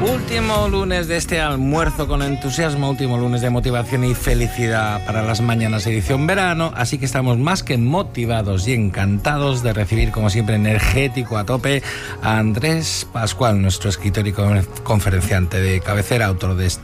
Último lunes de este almuerzo con entusiasmo, último lunes de motivación y felicidad para las mañanas edición verano, así que estamos más que motivados y encantados de recibir, como siempre, energético a tope, a Andrés Pascual, nuestro escritor y conferenciante de cabecera, autor de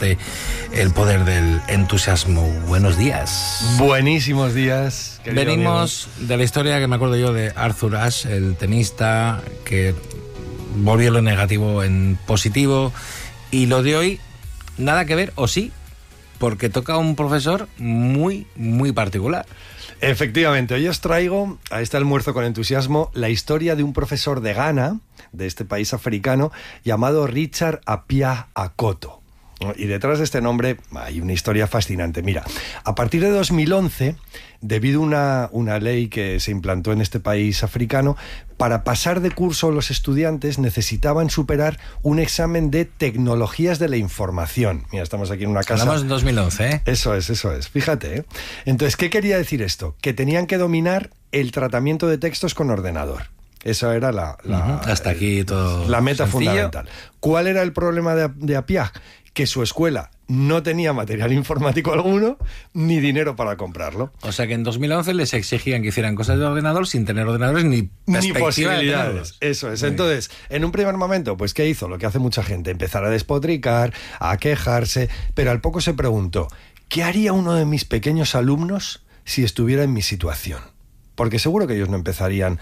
El poder del entusiasmo. Buenos días. Buenísimos días, querido Venimos amigo. de la historia que me acuerdo yo de Arthur Ashe, el tenista que volvió lo negativo en positivo, y lo de hoy nada que ver, o sí, porque toca a un profesor muy, muy particular. Efectivamente, hoy os traigo a este almuerzo con entusiasmo la historia de un profesor de Ghana, de este país africano, llamado Richard Appiah Akoto. Y detrás de este nombre hay una historia fascinante. Mira, a partir de 2011, debido a una ley que se implantó en este país africano, para pasar de curso los estudiantes necesitaban superar un examen de tecnologías de la información. Mira, estamos aquí en una casa. Hablamos en 2011, ¿eh? Eso es. Fíjate, ¿eh? Entonces, ¿qué quería decir esto? Que tenían que dominar el tratamiento de textos con ordenador. Esa era hasta aquí todo la meta sencillo. fundamental. ¿Cuál era el problema de Appiah? Que su escuela no tenía material informático alguno ni dinero para comprarlo. O sea que en 2011 les exigían que hicieran cosas de ordenador sin tener ordenadores ni posibilidades. Eso es. Entonces, en un primer momento, pues ¿qué hizo? Lo que hace mucha gente, empezar a despotricar, a quejarse, pero al poco se preguntó, ¿qué haría uno de mis pequeños alumnos si estuviera en mi situación? Porque seguro que ellos no empezarían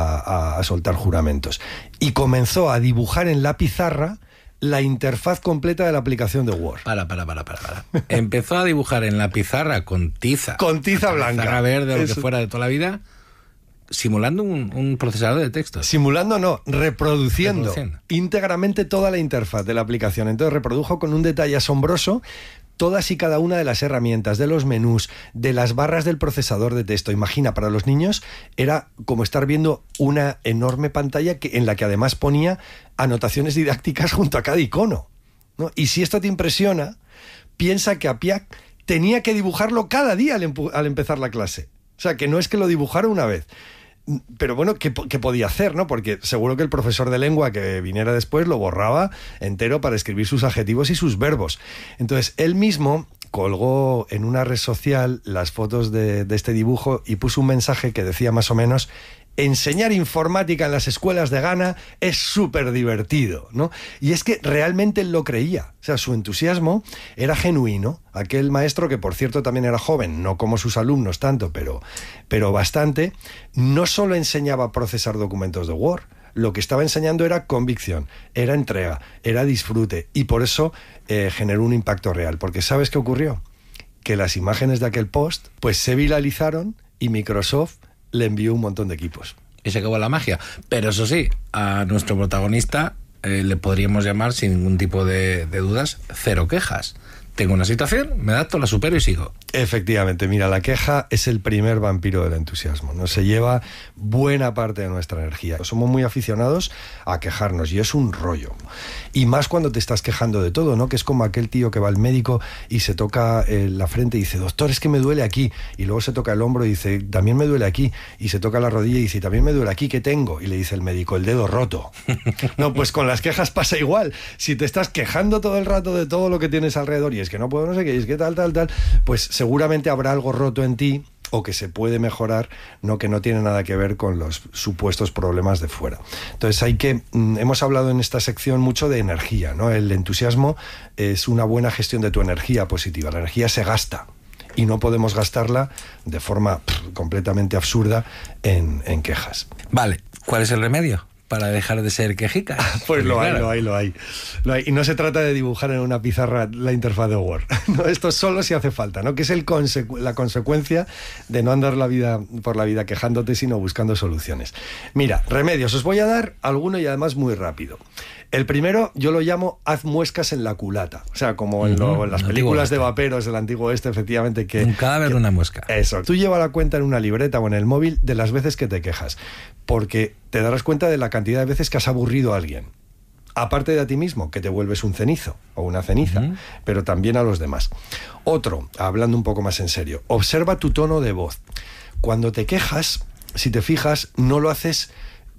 a soltar juramentos. Y comenzó a dibujar en la pizarra la interfaz completa de la aplicación de Word. Para. Empezó a dibujar en la pizarra con tiza. Con tiza blanca. Pizarra verde o lo que fuera de toda la vida, simulando un procesador de textos. Simulando no, reproduciendo íntegramente toda la interfaz de la aplicación. Entonces reprodujo con un detalle asombroso todas y cada una de las herramientas, de los menús, de las barras del procesador de texto. Imagina, para los niños era como estar viendo una enorme pantalla en la que además ponía anotaciones didácticas junto a cada icono, ¿no? Y si esto te impresiona, piensa que Appiah tenía que dibujarlo cada día al empezar la clase. O sea, que no es que lo dibujara una vez. Pero bueno, ¿qué podía hacer, no? Porque seguro que el profesor de lengua que viniera después lo borraba entero para escribir sus adjetivos y sus verbos. Entonces, él mismo colgó en una red social las fotos de este dibujo y puso un mensaje que decía más o menos: enseñar informática en las escuelas de Ghana es súper divertido, ¿no? Y es que realmente él lo creía. O sea, su entusiasmo era genuino. Aquel maestro, que por cierto también era joven, no como sus alumnos tanto, pero bastante, no solo enseñaba a procesar documentos de Word, lo que estaba enseñando era convicción, era entrega, era disfrute, y por eso generó un impacto real. Porque ¿sabes qué ocurrió? Que las imágenes de aquel post pues se viralizaron y Microsoft le envió un montón de equipos. Y se acabó la magia. Pero eso sí, a nuestro protagonista le podríamos llamar, sin ningún tipo de dudas, cero quejas. Tengo una situación, me adapto, la supero y sigo. Efectivamente, mira, la queja es el primer vampiro del entusiasmo, ¿no? Se lleva buena parte de nuestra energía. Somos muy aficionados a quejarnos y es un rollo. Y más cuando te estás quejando de todo, ¿no? Que es como aquel tío que va al médico y se toca la frente y dice: doctor, es que me duele aquí. Y luego se toca el hombro y dice: también me duele aquí. Y se toca la rodilla y dice: también me duele aquí, ¿qué tengo? Y le dice el médico: el dedo roto. No, pues con las quejas pasa igual. Si te estás quejando todo el rato de todo lo que tienes alrededor y es que no puedo, no sé qué, y es que tal, pues seguramente habrá algo roto en ti o que se puede mejorar, no, que no tiene nada que ver con los supuestos problemas de fuera. Entonces hemos hablado en esta sección mucho de energía, ¿no? El entusiasmo es una buena gestión de tu energía positiva. La energía se gasta y no podemos gastarla de forma completamente absurda en quejas. Vale, ¿cuál es el remedio para dejar de ser quejicas? Pues lo hay. Y no se trata de dibujar en una pizarra la interfaz de Word. No, esto solo si hace falta, ¿no? Que es la consecuencia de no andar por la vida quejándote, sino buscando soluciones. Mira, remedios. Os voy a dar alguno y además muy rápido. El primero yo lo llamo haz muescas en la culata. O sea, como en las películas de vaperos del antiguo oeste, efectivamente, que... Un cadáver, una muesca. Eso. Tú lleva la cuenta en una libreta o en el móvil de las veces que te quejas, porque te darás cuenta de la cantidad de veces que has aburrido a alguien. Aparte de a ti mismo, que te vuelves un cenizo o una ceniza, pero también a los demás. Otro, hablando un poco más en serio, observa tu tono de voz. Cuando te quejas, si te fijas, no lo haces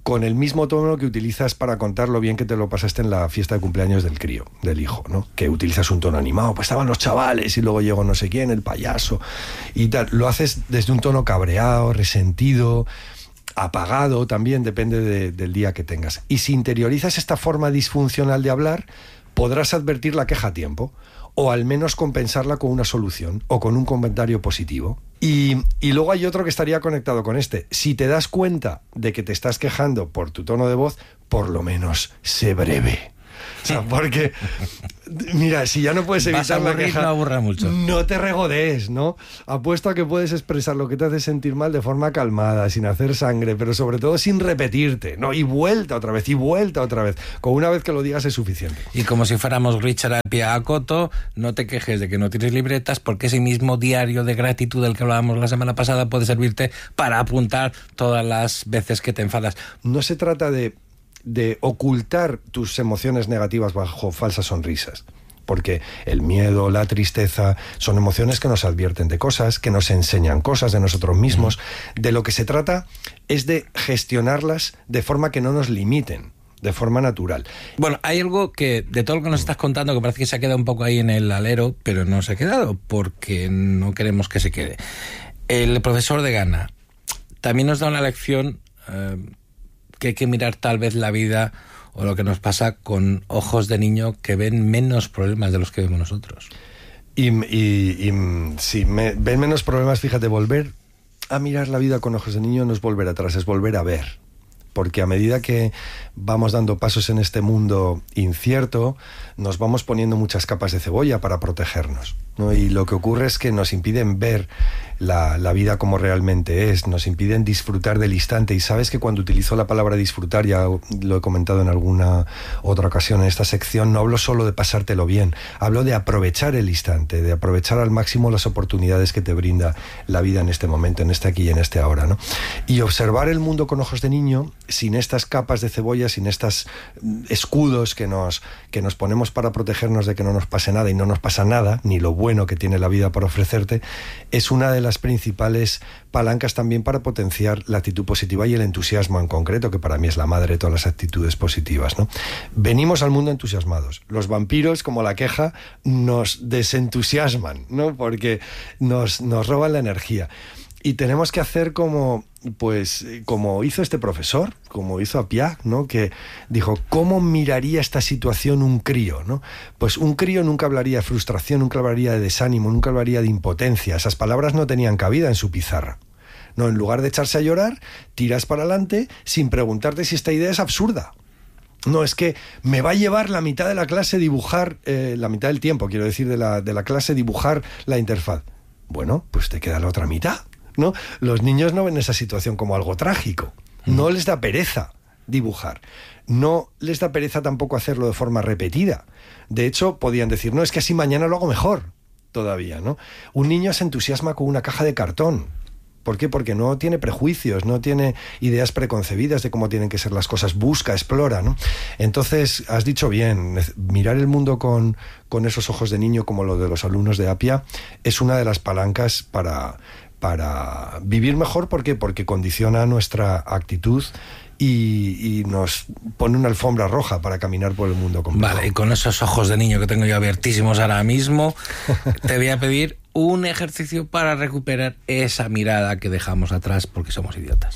con el mismo tono que utilizas para contar lo bien que te lo pasaste en la fiesta de cumpleaños del crío, del hijo, ¿no? Que utilizas un tono animado, pues estaban los chavales y luego llegó no sé quién, el payaso y tal. Lo haces desde un tono cabreado, resentido, apagado, también depende del día que tengas. Y si interiorizas esta forma disfuncional de hablar, podrás advertir la queja a tiempo, o al menos compensarla con una solución o con un comentario positivo. Y luego hay otro que estaría conectado con este. Si te das cuenta de que te estás quejando por tu tono de voz, por lo menos sé breve. O sea, porque, mira, si ya no puedes evitar la queja, no aburra mucho. No te regodees, ¿no? Apuesto a que puedes expresar lo que te hace sentir mal de forma calmada, sin hacer sangre, pero sobre todo sin repetirte, ¿no? Y vuelta otra vez, y vuelta otra vez. Con una vez que lo digas es suficiente. Y como si fuéramos Richard Apia Acoto, no te quejes de que no tienes libretas, porque ese mismo diario de gratitud del que hablábamos la semana pasada puede servirte para apuntar todas las veces que te enfadas. No se trata de ocultar tus emociones negativas bajo falsas sonrisas, porque el miedo, la tristeza son emociones que nos advierten de cosas, que nos enseñan cosas de nosotros mismos. De lo que se trata es de gestionarlas de forma que no nos limiten, de forma natural. Bueno, hay algo que, de todo lo que nos estás contando, que parece que se ha quedado un poco ahí en el alero, pero no se ha quedado, porque no queremos que se quede. El profesor de Ghana también nos da una lección que hay que mirar tal vez la vida o lo que nos pasa con ojos de niño que ven menos problemas de los que vemos nosotros. Y sí, ven menos problemas. Fíjate, volver a mirar la vida con ojos de niño no es volver atrás, es volver a ver. Porque a medida que vamos dando pasos en este mundo incierto, nos vamos poniendo muchas capas de cebolla para protegernos, ¿no? Y lo que ocurre es que nos impiden ver la vida como realmente es, nos impiden disfrutar del instante. Y sabes que cuando utilizo la palabra disfrutar, ya lo he comentado en alguna otra ocasión en esta sección, no hablo solo de pasártelo bien, hablo de aprovechar el instante, de aprovechar al máximo las oportunidades que te brinda la vida en este momento, en este aquí y en este ahora, ¿no? Y observar el mundo con ojos de niño, sin estas capas de cebolla, sin estos escudos que nos ponemos para protegernos de que no nos pase nada, y no nos pasa nada, ni lo bueno que tiene la vida para ofrecerte, es una de las principales palancas también para potenciar la actitud positiva y el entusiasmo en concreto, que para mí es la madre de todas las actitudes positivas, ¿no? Venimos al mundo entusiasmados. Los vampiros, como la queja, nos desentusiasman, ¿no? Porque nos roban la energía. Y tenemos que hacer como hizo este profesor, como hizo Apia, ¿no? Que dijo, ¿cómo miraría esta situación un crío, ¿no? Pues un crío nunca hablaría de frustración, nunca hablaría de desánimo, nunca hablaría de impotencia. Esas palabras no tenían cabida en su pizarra. No, en lugar de echarse a llorar, tiras para adelante sin preguntarte si esta idea es absurda. No, es que me va a llevar la mitad de la clase dibujar, la mitad del tiempo, quiero decir, de la clase dibujar la interfaz. Bueno, pues te queda la otra mitad, ¿no? Los niños no ven esa situación como algo trágico. No les da pereza dibujar. No les da pereza tampoco hacerlo de forma repetida. De hecho, podían decir, no, es que así mañana lo hago mejor todavía, ¿no? Un niño se entusiasma con una caja de cartón. ¿Por qué? Porque no tiene prejuicios, no tiene ideas preconcebidas de cómo tienen que ser las cosas, busca, explora, ¿no? Entonces, has dicho bien, mirar el mundo con esos ojos de niño, como lo de los alumnos de Apia, es una de las palancas para vivir mejor. ¿Por qué? Porque condiciona nuestra actitud y nos pone una alfombra roja para caminar por el mundo completo. Vale, y con esos ojos de niño que tengo yo abiertísimos ahora mismo, te voy a pedir un ejercicio para recuperar esa mirada que dejamos atrás porque somos idiotas.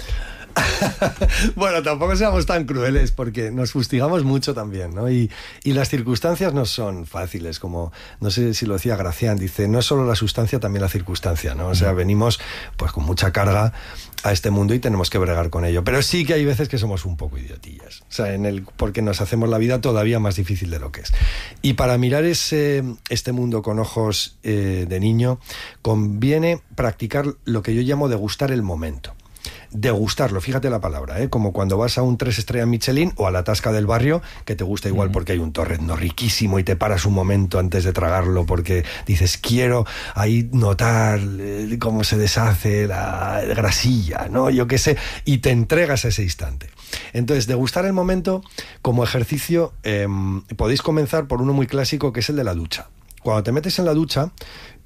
Bueno, tampoco seamos tan crueles, porque nos fustigamos mucho también, ¿no? Y las circunstancias no son fáciles, como, no sé si lo decía Gracián, dice, no es solo la sustancia, también la circunstancia, ¿no? O sea, venimos pues con mucha carga a este mundo y tenemos que bregar con ello. Pero sí que hay veces que somos un poco idiotillas, o sea, porque nos hacemos la vida todavía más difícil de lo que es. Y para mirar este mundo con ojos de niño, conviene practicar lo que yo llamo degustar el momento. Degustarlo, fíjate la palabra, como cuando vas a un 3 estrellas Michelin o a la tasca del barrio, que te gusta igual porque hay un torrezno riquísimo y te paras un momento antes de tragarlo porque dices, quiero ahí notar cómo se deshace la grasilla, ¿no? Yo qué sé, y te entregas a ese instante. Entonces, degustar el momento como ejercicio, podéis comenzar por uno muy clásico, que es el de la ducha. Cuando te metes en la ducha,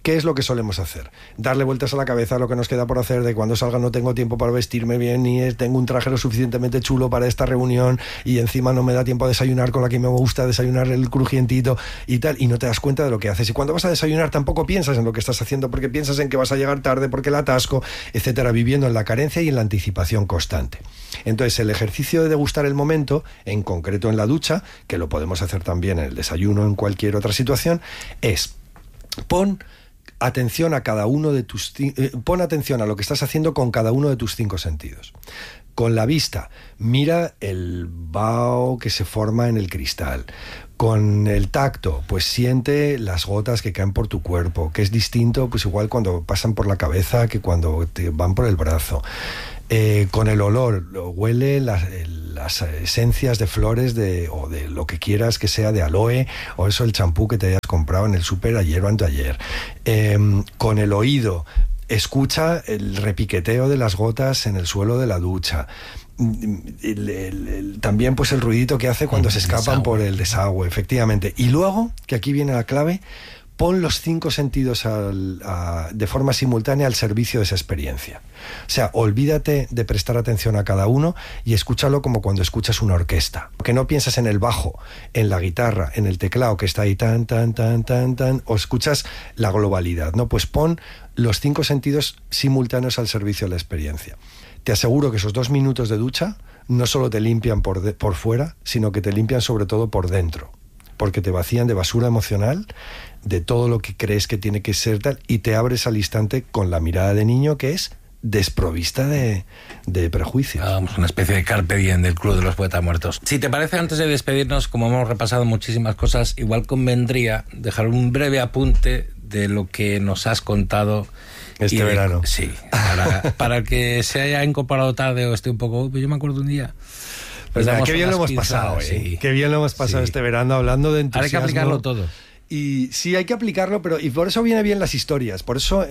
¿Qué es lo que solemos hacer? Darle vueltas a la cabeza a lo que nos queda por hacer, de cuando salga no tengo tiempo para vestirme bien, ni tengo un traje lo suficientemente chulo para esta reunión, y encima no me da tiempo a desayunar con la que me gusta desayunar, el crujientito y tal, y no te das cuenta de lo que haces. Y cuando vas a desayunar tampoco piensas en lo que estás haciendo, porque piensas en que vas a llegar tarde, porque el atasco, etcétera, viviendo en la carencia y en la anticipación constante. Entonces, el ejercicio de degustar el momento, en concreto en la ducha, que lo podemos hacer también en el desayuno, en cualquier otra situación, es pon atención a cada uno de pon atención a lo que estás haciendo con cada uno de tus 5 sentidos. Con la vista, mira el vaho que se forma en el cristal. Con el tacto, pues siente las gotas que caen por tu cuerpo, que es distinto, pues igual cuando pasan por la cabeza que cuando te van por el brazo. Con el olor, huele las esencias de flores o de lo que quieras que sea, de aloe, o eso, el champú que te hayas comprado en el súper ayer o anteayer. Con el oído, escucha el repiqueteo de las gotas en el suelo de la ducha. También pues el ruidito que hace cuando se escapan por el desagüe, efectivamente. Y luego, que aquí viene la clave, pon los 5 sentidos de forma simultánea al servicio de esa experiencia. O sea, olvídate de prestar atención a cada uno y escúchalo como cuando escuchas una orquesta. Que no piensas en el bajo, en la guitarra, en el teclado que está ahí tan, tan, tan, tan, tan, o escuchas la globalidad, ¿no? Pues pon los 5 sentidos simultáneos al servicio de la experiencia. Te aseguro que esos 2 minutos de ducha no solo te limpian por fuera, sino que te limpian sobre todo por dentro, porque te vacían de basura emocional, de todo lo que crees que tiene que ser tal, y te abres al instante con la mirada de niño que es desprovista de prejuicios. Vamos, una especie de carpe diem del Club de los Poetas Muertos. Si te parece, antes de despedirnos, como hemos repasado muchísimas cosas, igual convendría dejar un breve apunte de lo que nos has contado este verano. Sí, para el que se haya incorporado tarde o esté un poco... Yo me acuerdo un día... Pues qué bien lo hemos pasado, sí. Qué bien lo hemos pasado este verano hablando de entusiasmo. Ahora hay que aplicarlo todo. Y sí, hay que aplicarlo, y por eso viene bien las historias. Por eso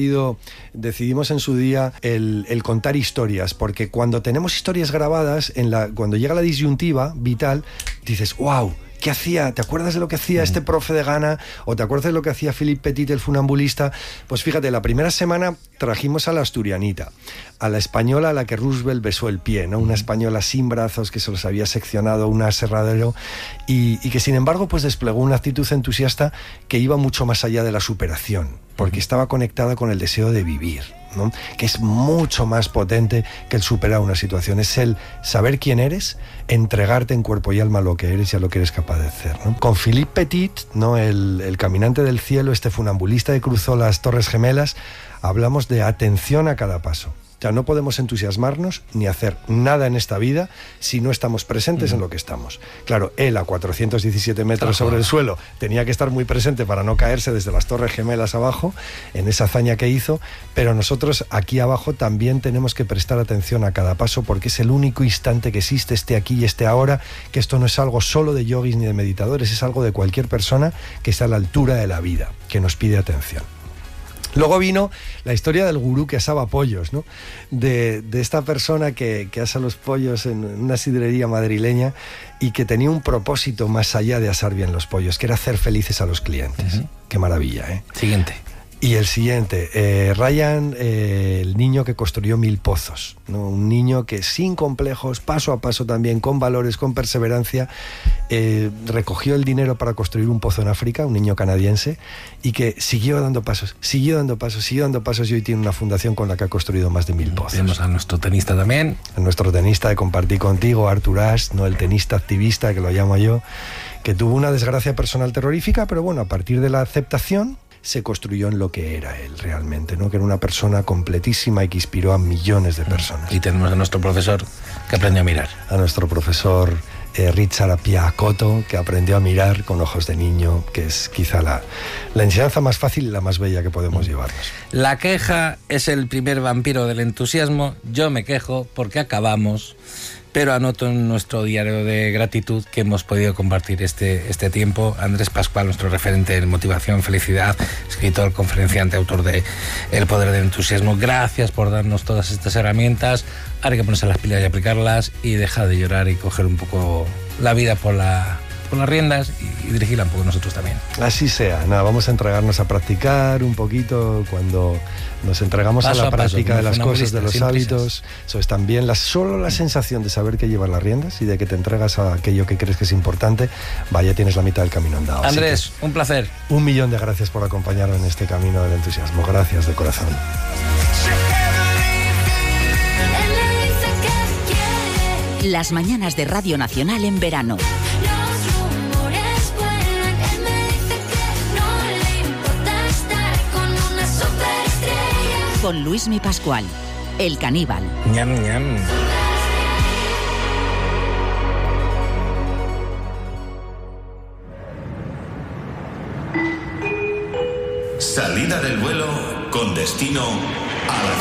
decidimos en su día el contar historias, porque cuando tenemos historias grabadas, cuando llega la disyuntiva vital, dices, wow, ¿qué hacía? ¿Te acuerdas de lo que hacía este profe de Ghana? ¿O te acuerdas de lo que hacía Philippe Petit, el funambulista? Pues fíjate, la primera semana trajimos a la asturianita, a la española a la que Roosevelt besó el pie, ¿no? Una española sin brazos que se los había seccionado un aserradero y que sin embargo pues desplegó una actitud entusiasta que iba mucho más allá de la superación, porque estaba conectada con el deseo de vivir, ¿no? Que es mucho más potente que el superar una situación. Es el saber quién eres, entregarte en cuerpo y alma a lo que eres y a lo que eres capaz de hacer, ¿no? Con Philippe Petit, ¿no? el caminante del cielo, este funambulista que cruzó las Torres Gemelas, hablamos de atención a cada paso. O sea, no podemos entusiasmarnos ni hacer nada en esta vida si no estamos presentes en lo que estamos. Claro, él a 417 metros sobre el suelo tenía que estar muy presente para no caerse desde las Torres Gemelas abajo, en esa hazaña que hizo, pero nosotros aquí abajo también tenemos que prestar atención a cada paso, porque es el único instante que existe, este aquí y este ahora, que esto no es algo solo de yogis ni de meditadores, es algo de cualquier persona que está a la altura de la vida, que nos pide atención. Luego vino la historia del gurú que asaba pollos, ¿no? De esta persona que asa los pollos en una sidrería madrileña y que tenía un propósito más allá de asar bien los pollos, que era hacer felices a los clientes. Uh-huh. Qué maravilla, ¿eh? Siguiente. Y el siguiente, Ryan, el niño que construyó 1000 pozos, ¿no? Un niño que sin complejos, paso a paso también, con valores, con perseverancia, recogió el dinero para construir un pozo en África, un niño canadiense, y que siguió dando pasos, y hoy tiene una fundación con la que ha construido más de 1000 pozos. Tenemos a nuestro tenista también. A nuestro tenista que compartí contigo, Artur Ashe, ¿no? El tenista activista, que lo llamo yo, que tuvo una desgracia personal terrorífica, pero bueno, a partir de la aceptación, se construyó en lo que era él realmente, ¿no? Que era una persona completísima y que inspiró a millones de personas. Y tenemos a nuestro profesor que aprendió a mirar. A nuestro profesor Richard Appiah Cotto, que aprendió a mirar con ojos de niño, que es quizá la enseñanza más fácil y la más bella que podemos llevarnos. La queja es el primer vampiro del entusiasmo. Yo me quejo porque acabamos, pero anoto en nuestro diario de gratitud que hemos podido compartir este tiempo. Andrés Pascual, nuestro referente en motivación, felicidad, escritor, conferenciante, autor de El poder del entusiasmo. Gracias por darnos todas estas herramientas. Ahora hay que ponerse las pilas y aplicarlas y dejar de llorar y coger un poco la vida por la por las riendas y dirigirla un poco nosotros también. Así sea. Nada, vamos a entregarnos a practicar un poquito cuando nos entregamos paso a la práctica de las cosas, de los hábitos. Eso es también solo la sensación de saber que llevas las riendas y de que te entregas a aquello que crees que es importante, vaya, tienes la mitad del camino andado. Andrés, un placer. 1.000.000 de gracias por acompañarme en este camino del entusiasmo. Gracias de corazón. Las mañanas de Radio Nacional en verano. Con Luismi Pascual, el caníbal. Ñam, ñam. Salida del vuelo con destino a la